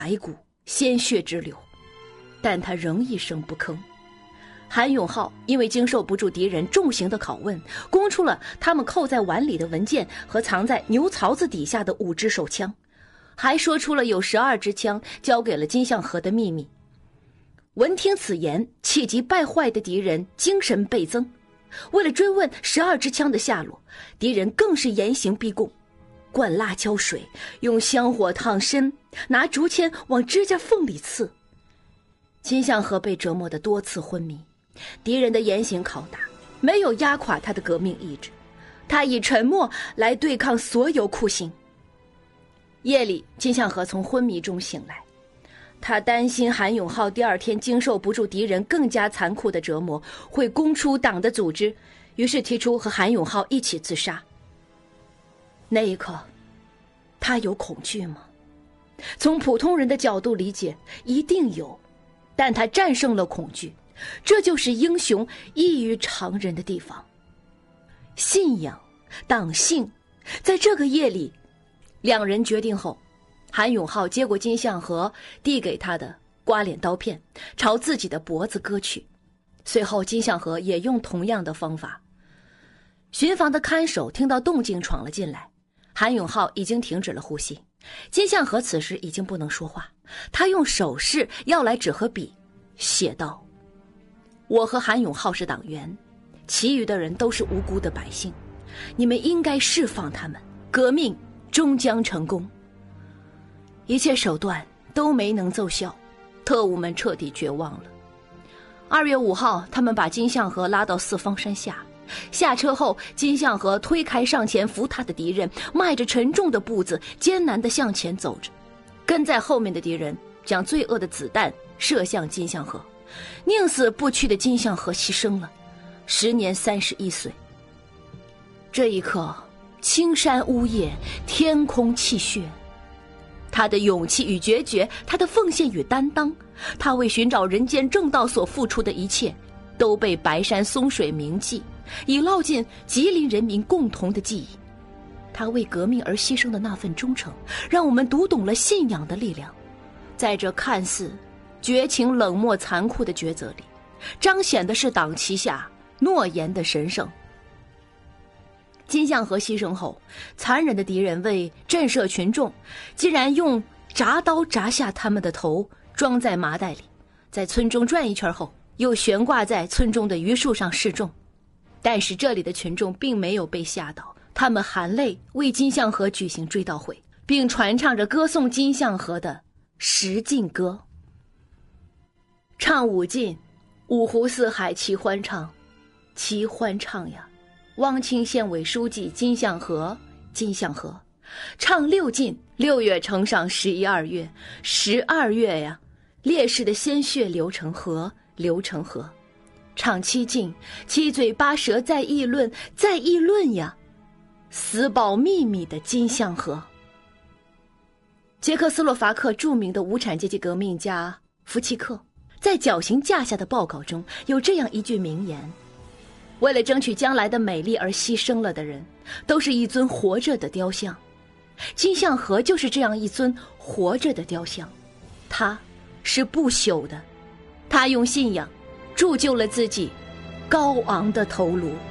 白骨，鲜血直流，但他仍一声不吭。韩永浩因为经受不住敌人重刑的拷问，供出了他们扣在碗里的文件和藏在牛槽子底下的5支手枪，还说出了有12支枪交给了金相和的秘密。闻听此言，气急败坏的敌人精神倍增，为了追问12支枪的下落，敌人更是严刑逼供，灌辣椒水，用香火烫身，拿竹签往指甲缝里刺。金相和被折磨得多次昏迷，敌人的严刑拷打没有压垮他的革命意志，他以沉默来对抗所有酷刑。夜里，金相和从昏迷中醒来，他担心韩永浩第2天经受不住敌人更加残酷的折磨，会供出党的组织，于是提出和韩永浩一起自杀。那一刻，他有恐惧吗？从普通人的角度理解，一定有，但他战胜了恐惧，这就是英雄异于常人的地方。信仰、党性，在这个夜里，两人决定后，韩永浩接过金相和递给他的刮脸刀片，朝自己的脖子割去。随后金相和也用同样的方法。巡防的看守听到动静闯了进来，韩永浩已经停止了呼吸，金相和此时已经不能说话，他用手势要来纸和笔，写道：我和韩永浩是党员，其余的人都是无辜的百姓，你们应该释放他们，革命终将成功。一切手段都没能奏效，特务们彻底绝望了。2月5号，他们把金相和拉到四方山下，下车后，金相和推开上前扶他的敌人，迈着沉重的步子艰难地向前走着。跟在后面的敌人将罪恶的子弹射向金相和，宁死不屈的金相和牺牲了，时年31岁。这一刻，青山呜咽，天空泣血。他的勇气与决绝，他的奉献与担当，他为寻找人间正道所付出的一切，都被白山松水铭记，已烙进吉林人民共同的记忆。他为革命而牺牲的那份忠诚，让我们读懂了信仰的力量。在这看似绝情冷漠残酷的抉择里，彰显的是党旗下诺言的神圣。金相和牺牲后，残忍的敌人为震慑群众，竟然用铡刀铡下他们的头，装在麻袋里，在村中转一圈后，又悬挂在村中的榆树上示众。但是这里的群众并没有被吓倒，他们含泪为金相和举行追悼会，并传唱着歌颂金相和的十进歌。唱5进，五湖四海齐欢唱，齐欢唱呀！汪清县委书记金相和，金相和，唱6进，6月乘上11、2月，12月呀，烈士的鲜血流成河，流成河。唱7进，七嘴八舌在议论，在议论呀，死保秘密的金相和。捷克斯洛伐克著名的无产阶级革命家福奇克在绞刑架下的报告中有这样一句名言：为了争取将来的美丽而牺牲了的人，都是一尊活着的雕像。金相和就是这样一尊活着的雕像，他是不朽的，他用信仰铸就了自己高昂的头颅。